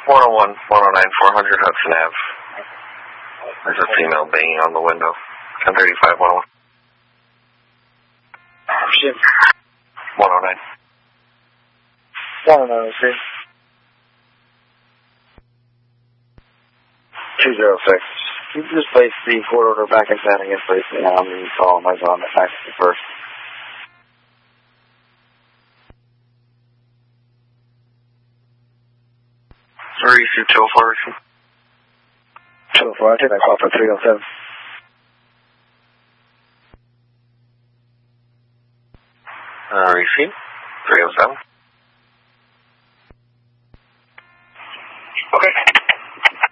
101, 109, 400 Hudson Ave. There's a female banging on the window. 1035, 101. Shit. 109. 109, see. 206. You can just place the court order back in setting and place it now. I'm going to call my zone at 951st. Receive 204, receive. 204, I'll take that call for 307. Receive 307. Okay.